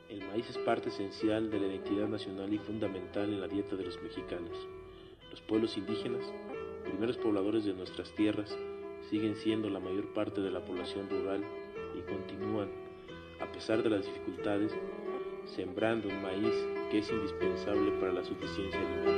El maíz es parte esencial de la identidad nacional y fundamental en la dieta de los mexicanos. Los pueblos indígenas, primeros pobladores de nuestras tierras, siguen siendo la mayor parte de la población rural y continúan, a pesar de las dificultades, sembrando un maíz que es indispensable para la suficiencia alimentaria.